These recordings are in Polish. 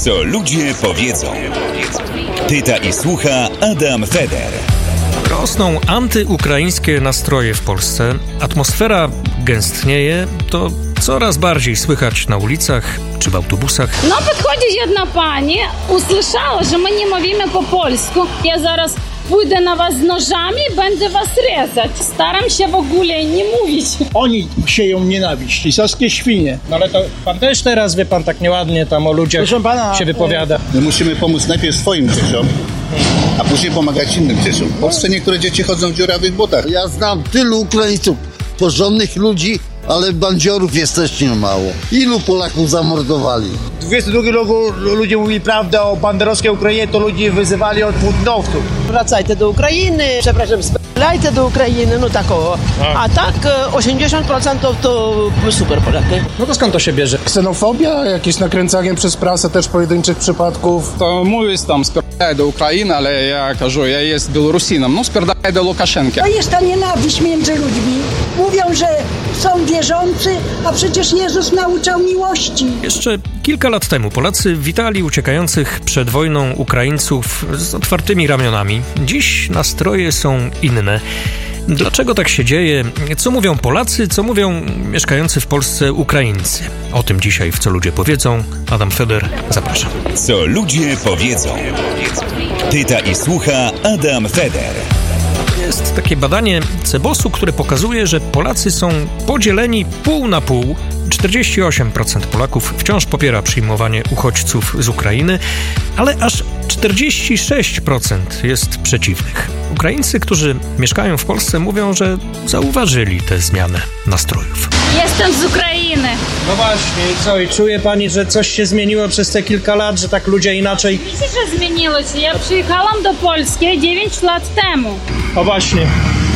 Co ludzie powiedzą. Pyta i słucha Adam Feder. Rosną antyukraińskie nastroje w Polsce, atmosfera gęstnieje, to coraz bardziej słychać na ulicach czy w autobusach. No, podchodzi jedna pani, usłyszała, że my nie mówimy po polsku. Ja zaraz pójdę na was z nożami, będę was rezać. Staram się w ogóle nie mówić. Oni sieją nienawiść, pisowskie świnie. No ale to pan też teraz, wie pan, tak nieładnie tam o ludziach się wypowiada. My musimy pomóc najpierw swoim dzieciom, a później pomagać innym dzieciom. W Polsce niektóre dzieci chodzą w dziurawych butach. Ja znam tylu Ukraińców, porządnych ludzi, ale bandziorów jest też nie mało. Ilu Polaków zamordowali? W 22 roku ludzie mówili prawdę o banderowskiej Ukrainie, to ludzie wyzywali od buntowców. Wracajcie do Ukrainy, przepraszam, spalajcie do Ukrainy, no takowo. A tak 80% to super Polacy. No to skąd to się bierze? Ksenofobia, jakieś nakręcanie przez prasę też pojedynczych przypadków. To mówisz tam spierdalaj do Ukrainy, ale ja кажу, ja jest Białorusinem, no spierdalaj do Łukaszenki. To jest ta nienawiść między ludźmi. Mówią, że są wierzący, a przecież Jezus nauczał miłości. Jeszcze kilka lat temu Polacy witali uciekających przed wojną Ukraińców z otwartymi ramionami. Dziś nastroje są inne. Dlaczego tak się dzieje? Co mówią Polacy, co mówią mieszkający w Polsce Ukraińcy? O tym dzisiaj w Co ludzie powiedzą. Adam Feder, zapraszam. Co ludzie powiedzą. Pyta i słucha Adam Feder. Jest takie badanie Cebosu, które pokazuje, że Polacy są podzieleni pół na pół. 48% Polaków wciąż popiera przyjmowanie uchodźców z Ukrainy, ale aż 46% jest przeciwnych. Ukraińcy, którzy mieszkają w Polsce, mówią, że zauważyli tę zmianę nastrojów. Jestem z Ukrainy. No właśnie, i co? I czuje pani, że coś się zmieniło przez te kilka lat, że tak ludzie inaczej... Wiecie, że zmieniło się. Ja przyjechałam do Polski 9 lat temu. O właśnie.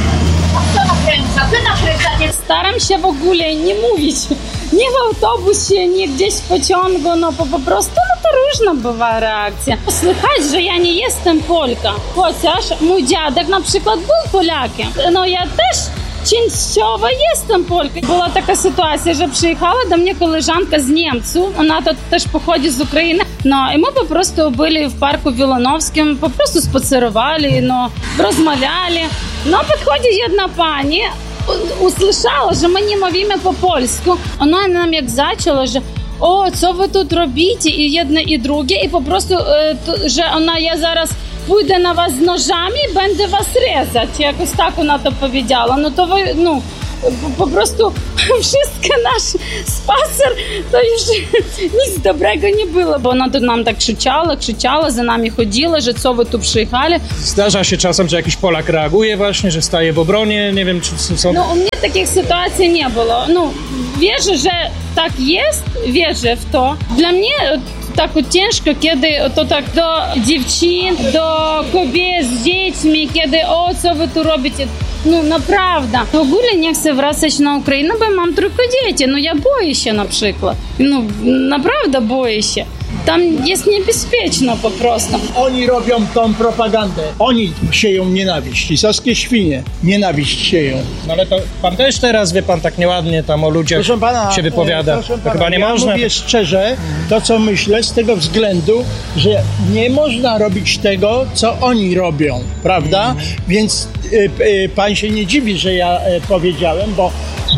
Kto nakręca? Ty nakręcacie. Staram się w ogóle nie mówić. Nie w autobusie, nie gdzieś w pociągu, no po prostu, no to różna bywa reakcja. Słychać, że ja nie jestem Polka, chociaż mój dziadek na przykład był Polakiem. No ja też częściowo jestem Polką. Była taka sytuacja, że przyjechała do mnie koleżanka z Niemców, ona to też pochodzi z Ukrainy. No i my po prostu byli w parku Wilanowskim, po prostu spacerowali, no, rozmawiali. No podchodzi jedna pani, usłyszała, że my nie mówimy po polsku. Ona nam jak zaczęła, że o, co wy тут робите, i jedne i drugie, i po prostu, że ona, ja zaraz pójdę na was z nożami, będę was rezać. Jakoś tak ona to powiedziała. No to wy, no, po prostu wszystko nasz spacer, to już nic dobrego nie było, bo ona to nam tak krzyczała, za nami chodziła, że co wy tu przyjechali. Zdarza się czasem, że jakiś Polak reaguje właśnie, że staje w obronie, nie wiem, czy są... No u mnie takich sytuacji nie było. No, wierzę, że tak jest, wierzę w to. Dla mnie tak ciężko, kiedy to tak do dziewczyn, do kobiet z dziećmi, kiedy o, co wy tu robicie. No naprawdę. W ogóle nie chcę wracać na Ukrainę, bo mam tylko dzieci. No ja boję się na przykład. No naprawdę boję się. Tam jest niebezpieczno po prostu. Oni robią tą propagandę. Oni sieją nienawiść. Pisowskie świnie nienawiść sieją. No ale to pan też teraz, wie pan, tak nieładnie tam o ludziach się wypowiada. To chyba nie można. Mówię szczerze to, co myślę, z tego względu, że nie można robić tego, co oni robią, prawda? Więc pan się nie dziwi, że ja powiedziałem, bo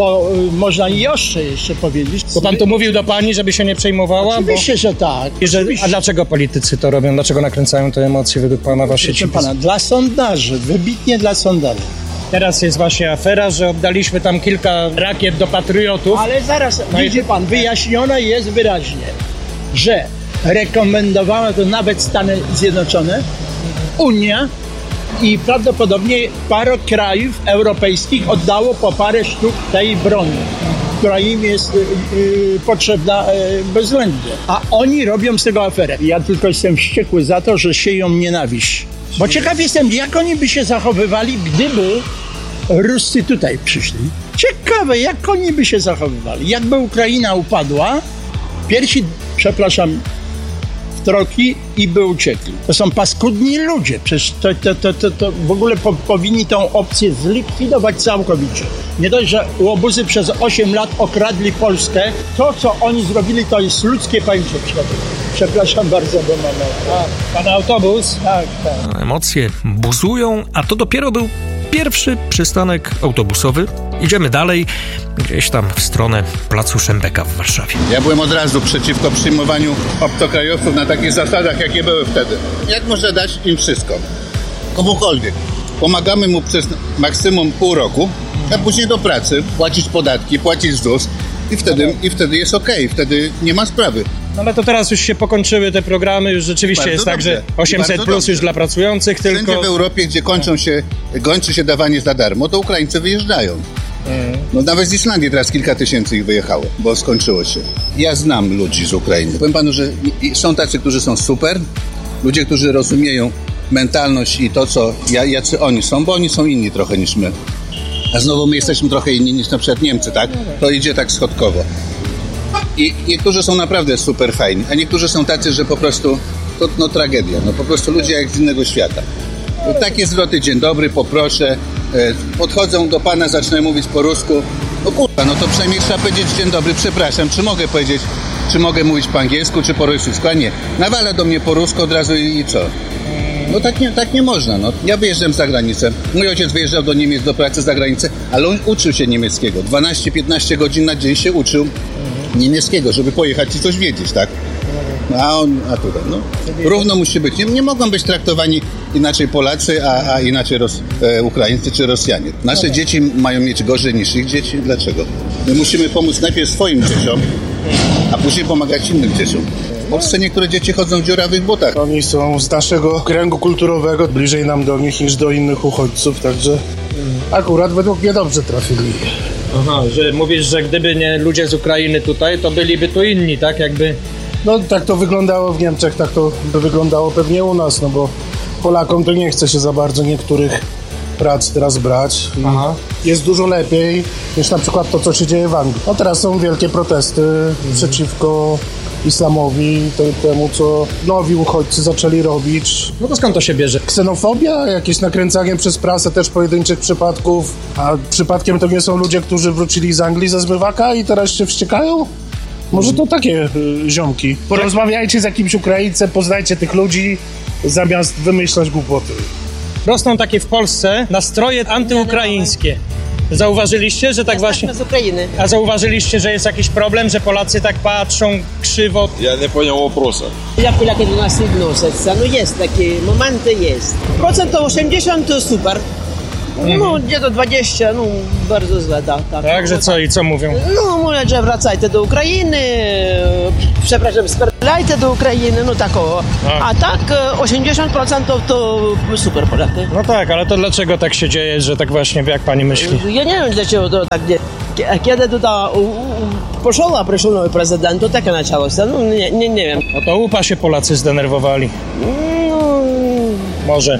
można i ostrze jeszcze powiedzieć. Bo pan tu mówił do pani, żeby się nie przejmowała? Oczywiście, że tak. A dlaczego politycy to robią? Dlaczego nakręcają te emocje według pana właśnie ci? Pana, dla sondaży, wybitnie dla sondaży. Teraz jest właśnie afera, że oddaliśmy tam kilka rakiet do patriotów. Ale zaraz, widzi pan, wyjaśnione jest wyraźnie, że rekomendowała to nawet Stany Zjednoczone, Unia i prawdopodobnie parę krajów europejskich oddało po parę sztuk tej broni, która im jest potrzebna bezwzględnie. A oni robią z tego aferę. Ja tylko jestem wściekły za to, że sieją nienawiść. Bo ciekaw jestem, jak oni by się zachowywali, gdyby Ruscy tutaj przyszli. Ciekawe, jak oni by się zachowywali. Jakby Ukraina upadła, pierwsi, przepraszam, troki i by uciekli. To są paskudni ludzie. Przecież to w ogóle powinni tą opcję zlikwidować całkowicie. Nie dość, że łobuzy przez 8 lat okradli Polskę. To, co oni zrobili, to jest ludzkie pojęcie. Przepraszam bardzo, bo mam... Pan autobus? Tak. Emocje buzują, a to dopiero był pierwszy przystanek autobusowy. Idziemy dalej, gdzieś tam w stronę Placu Szembeka w Warszawie. Ja byłem od razu przeciwko przyjmowaniu obcokrajowców na takich zasadach, jakie były wtedy. Jak można dać im wszystko? Komukolwiek. Pomagamy mu przez maksimum pół roku, a później do pracy, płacić podatki, płacić ZUS i wtedy jest okej, wtedy nie ma sprawy. No ale to teraz już się pokończyły te programy, już rzeczywiście Bardzo jest tak, dobrze. że 800 plus już dla pracujących, tylko... Wszędzie w Europie, gdzie kończy się dawanie za darmo, to Ukraińcy wyjeżdżają. No nawet z Islandii teraz kilka tysięcy ich wyjechało, bo skończyło się. Ja znam ludzi z Ukrainy. Powiem panu, że są tacy, którzy są super, ludzie, którzy rozumieją mentalność i to, jacy oni są, bo oni są inni trochę niż my. A znowu my jesteśmy trochę inni niż na przykład Niemcy, tak? To idzie tak schodkowo. I niektórzy są naprawdę super fajni, a niektórzy są tacy, że po prostu to tragedia. No po prostu ludzie jak z innego świata. Takie zwroty, dzień dobry, poproszę. Podchodzą do pana, zaczynają mówić po rusku. No kurwa, no to przynajmniej trzeba powiedzieć dzień dobry, przepraszam, czy mogę mówić po angielsku, czy po rosyjsku, a nie. Nawala do mnie po rusku od razu i co? No tak nie można. No. Ja wyjeżdżam za granicę. Mój ojciec wyjeżdżał do Niemiec do pracy za granicę, ale on uczył się niemieckiego. 12-15 godzin na dzień się uczył niemieckiego, żeby pojechać i coś wiedzieć, tak? A tutaj, no. Równo musi być. Nie mogą być traktowani inaczej Polacy, a inaczej Ukraińcy czy Rosjanie. Nasze dzieci mają mieć gorzej niż ich dzieci. Dlaczego? My musimy pomóc najpierw swoim dzieciom, a później pomagać innym dzieciom. W Polsce niektóre dzieci chodzą w dziurawych butach. Oni są z naszego kręgu kulturowego, bliżej nam do nich niż do innych uchodźców, także akurat według mnie dobrze trafili. Aha, że mówisz, że gdyby nie ludzie z Ukrainy tutaj, to byliby tu inni, tak? Jakby... No tak to wyglądało w Niemczech, tak to by wyglądało pewnie u nas, no bo Polakom to nie chce się za bardzo niektórych prac teraz brać. Jest dużo lepiej niż na przykład to, co się dzieje w Anglii. No teraz są wielkie protesty przeciwko islamowi, temu, co nowi uchodźcy zaczęli robić. No to skąd to się bierze? Ksenofobia, jakieś nakręcanie przez prasę też pojedynczych przypadków, a przypadkiem to nie są ludzie, którzy wrócili z Anglii ze zmywaka i teraz się wściekają? Może to takie ziomki. Porozmawiajcie z jakimś Ukraińcem, poznajcie tych ludzi, zamiast wymyślać głupoty. Rosną takie w Polsce nastroje antyukraińskie. Zauważyliście, że tak właśnie... z Ukrainy. A zauważyliście, że jest jakiś problem, że Polacy tak patrzą krzywo? Ja nie понял вопроса. Jak Polaki do nas odnoszą, no jest takie momenty, jest. Procent to 80 to super. No, gdzie to 20, no bardzo źle, tak. Tak, że co i co mówią? No, mówię, że wracajcie do Ukrainy, przepraszam, spierdalajcie do Ukrainy, no tak o. A tak 80% to super Polacy. No tak, ale to dlaczego tak się dzieje, że tak właśnie, jak pani myśli? Ja nie wiem, dlaczego to tak dzieje. Kiedy tutaj przyszedł nowy prezydent, to takie zaczęło się, no nie wiem. No to UPA się Polacy zdenerwowali. No... Może.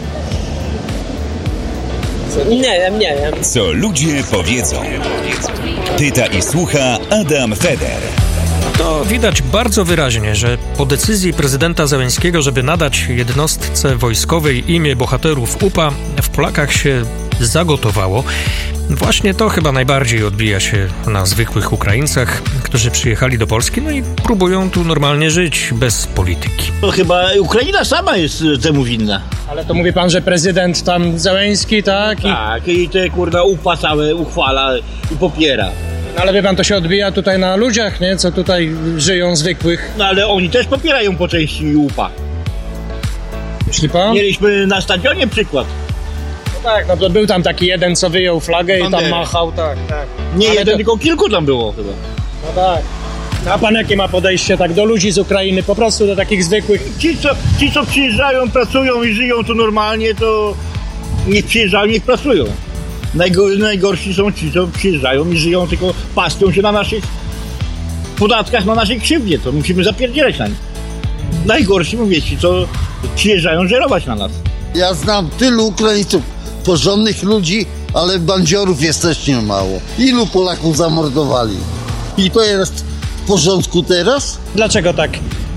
Nie wiem. Co ludzie powiedzą. Pyta i słucha Adam Feder. To widać bardzo wyraźnie, że po decyzji prezydenta Zełenskiego, żeby nadać jednostce wojskowej imię bohaterów UPA, w Polakach się zagotowało. Właśnie to chyba najbardziej odbija się na zwykłych Ukraińcach, którzy przyjechali do Polski, no i próbują tu normalnie żyć, bez polityki. To chyba Ukraina sama jest temu winna. Ale to mówi pan, że prezydent tam Zełenski, tak? Tak, i te kurwa UPA całe uchwala i popiera. No ale wie pan, to się odbija tutaj na ludziach, nie? Co tutaj żyją zwykłych. No ale oni też popierają po części UPA. Myśli pan? Mieliśmy na stadionie przykład. No tak, no to był tam taki jeden, co wyjął flagę i tam machał, tak. Nie ale jeden, tylko kilku tam było chyba. No tak. A pan jakie ma podejście tak do ludzi z Ukrainy, po prostu do takich zwykłych? Ci, co przyjeżdżają, pracują i żyją tu normalnie, to niech przyjeżdżają, niech pracują. Najgorsi są ci, co przyjeżdżają i żyją, tylko pastwią się na naszych podatkach, na naszej krzywdzie, to musimy zapierdzielać na nich. Najgorsi, mówię ci, co przyjeżdżają żerować na nas. Ja znam tylu Ukraińców, porządnych ludzi, ale bandziorów jest też nie mało. Ilu Polaków zamordowali? I to jest w porządku teraz? Dlaczego tak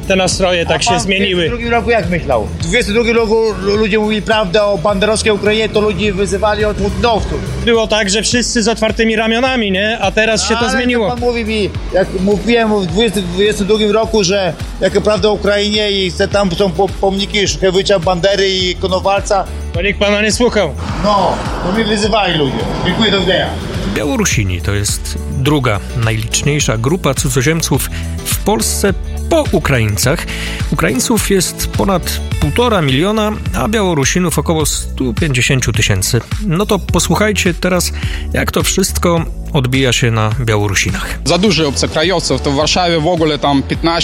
te nastroje tak się zmieniły? W 22 roku jak myślał? W 22 roku ludzie mówili prawdę o banderowskiej Ukrainie, to ludzi wyzywali od mundowców. Było tak, że wszyscy z otwartymi ramionami, nie? A teraz się to zmieniło. Pan mówi mi, jak mówiłem w 22 roku, że jaka prawda o Ukrainie i tam są pomniki Szukewicza, Bandery i Konowalca. To nikt pana nie słuchał. No, to mnie wyzywali ludzie. Dziękuję, do widzenia. Białorusini to jest druga najliczniejsza grupa cudzoziemców w Polsce po Ukraińcach. Ukraińców jest ponad 1,5 miliona, a Białorusinów około 150 000. No to posłuchajcie teraz, jak to wszystko odbija się na Białorusinach. Za dużo obcokrajowców, to w Warszawie w ogóle tam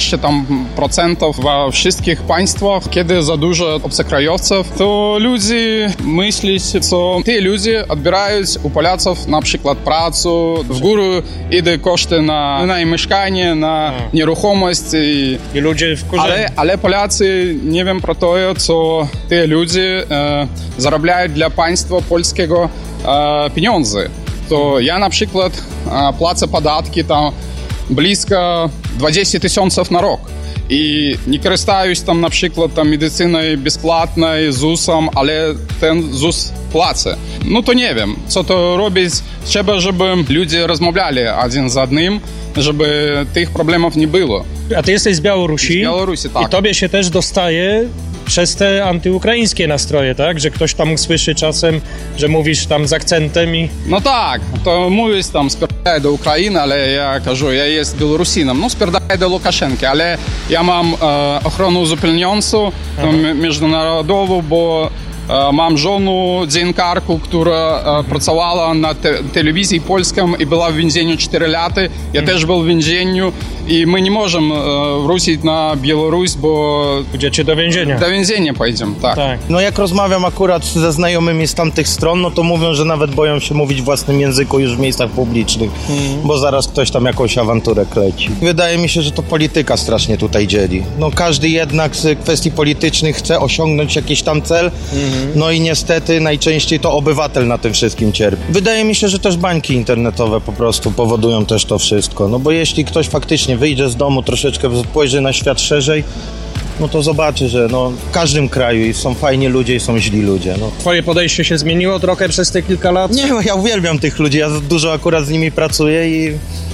15% we wszystkich państwach. Kiedy za dużo obcokrajowców, to ludzie myślą, że te ludzie odbierają u Polaków na przykład pracę, w górę idą koszty na mieszkanie, na nieruchomość. I ludzie wkurzają. Ale Polacy nie wiem pro to, co te ludzie zarabiają dla państwa polskiego pieniądze. To ja na przykład płacę podatki tam blisko 20 000 na rok. I nie korzystаюсь tam na przykład tam medycyną bezpłatną, ZUS-em, ale ten ZUS płacę. No to nie wiem, co to robić. Trzeba, żeby ludzie rozmawiali jeden z jednym, żeby tych problemów nie było. A ty jesteś z Białorusi? Z Białorusi, tak. I tobie się też dostaje przez te antyukraińskie nastroje, tak? Że ktoś tam słyszy czasem, że mówisz tam z akcentem i... No tak, to mówisz tam spierdalaj do Ukrainy, ale ja кажу, ja jest Białorusinem. No spierdalaj do Łukaszenki, ale ja mam ochronę uzupełniającą międzynarodową, bo mam żonę dziennikarkę, która pracowała na telewizji polskiej i była w więzieniu 4 lata. Ja też był w więzieniu i my nie możemy wrócić na Białoruś, bo... Pójdziecie do więzienia. Do więzienia pójdziemy, tak. No jak rozmawiam akurat ze znajomymi z tamtych stron, no to mówią, że nawet boją się mówić w własnym języku już w miejscach publicznych, bo zaraz ktoś tam jakąś awanturę kleci. Wydaje mi się, że to polityka strasznie tutaj dzieli. No każdy jednak z kwestii politycznych chce osiągnąć jakiś tam cel, no i niestety najczęściej to obywatel na tym wszystkim cierpi. Wydaje mi się, że też bańki internetowe po prostu powodują też to wszystko. No bo jeśli ktoś faktycznie wyjdzie z domu, troszeczkę spojrzy na świat szerzej, no to zobaczy, że no, w każdym kraju są fajni ludzie i są źli ludzie. No. Twoje podejście się zmieniło trochę przez te kilka lat? Nie, ja uwielbiam tych ludzi, ja dużo akurat z nimi pracuję i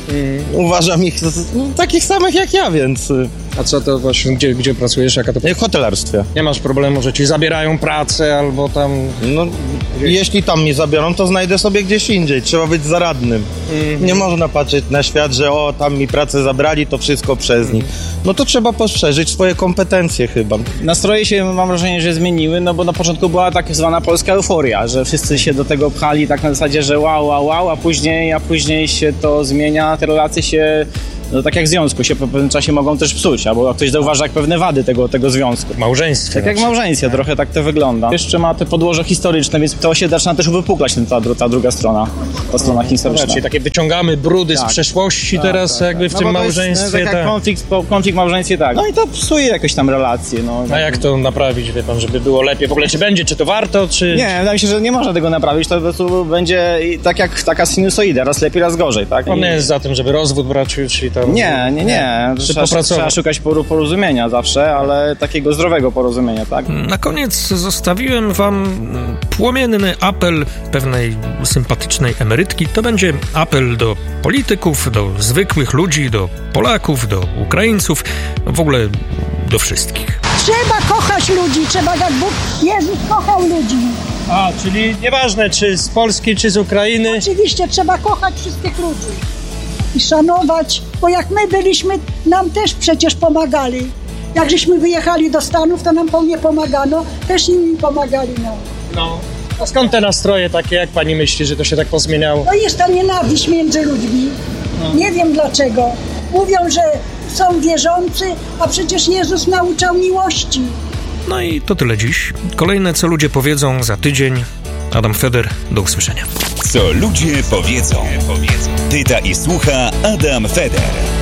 uważam ich takich samych jak ja, więc... A co to właśnie, gdzie pracujesz? Jaka to... W hotelarstwie. Nie masz problemu, że ci zabierają pracę albo tam... No, jeśli tam mi zabiorą, to znajdę sobie gdzieś indziej. Trzeba być zaradnym. Nie można patrzeć na świat, że tam mi pracę zabrali, to wszystko przez nich. No to trzeba poszerzyć swoje kompetencje chyba. Nastroje się, mam wrażenie, że zmieniły, no bo na początku była tak zwana polska euforia, że wszyscy się do tego pchali tak na zasadzie, że wow, a później się to zmienia, te relacje się... No tak jak w związku się po pewnym czasie mogą też psuć, albo ktoś zauważa jak pewne wady tego związku. W małżeństwie. Tak jak w małżeństwie, trochę tak to wygląda. Jeszcze ma te podłoże historyczne, więc to się zaczyna też uwypuklać ta druga strona, ta strona historyczna. Czyli takie wyciągamy brudy z przeszłości teraz jakby w tym małżeństwie. No tak konflikt w małżeństwie, tak. No i to psuje jakieś tam relacje. No. A jak to naprawić, wie pan, żeby było lepiej? W ogóle czy to warto, czy... Nie, wydaje mi się, że nie można tego naprawić, to po prostu będzie tak jak taka sinusoida, raz lepiej, raz gorzej, tak? On nie jest za tym, żeby rozwód brać, czyli tam... Nie. Trzeba szukać porozumienia zawsze, ale takiego zdrowego porozumienia, tak? Na koniec zostawiłem wam płomienny apel pewnej sympatycznej emerytki. To będzie apel do polityków, do zwykłych ludzi, do Polaków, do Ukraińców, w ogóle do wszystkich. Trzeba kochać ludzi, trzeba jak Bóg, Jezus kochał ludzi. A, czyli nieważne, czy z Polski, czy z Ukrainy? Oczywiście, trzeba kochać wszystkich ludzi. I szanować, bo jak my byliśmy, nam też przecież pomagali. Jak żeśmy wyjechali do Stanów, to nam nie pomagano, też inni pomagali nam. No. A skąd te nastroje takie, jak pani myśli, że to się tak pozmieniało? No jest ta nienawiść między ludźmi. Nie wiem dlaczego. Mówią, że są wierzący, a przecież Jezus nauczał miłości. No i to tyle dziś. Kolejne, co ludzie powiedzą za tydzień. Adam Feder, do usłyszenia. Co ludzie powiedzą. Pyta i słucha Adam Feder.